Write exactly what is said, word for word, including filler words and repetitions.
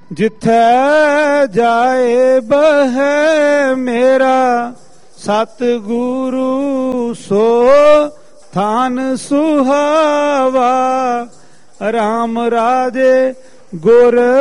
ਜਿੱਥੈ ਜਾਏ ਬਹਿ ਮੇਰਾ ਸਤਿਗੁਰੂ ਸੋ ਥਾਨ ਸੁਹਾਵਾ। ਰਾਮ ਰਾਜੇ ਗੁਰ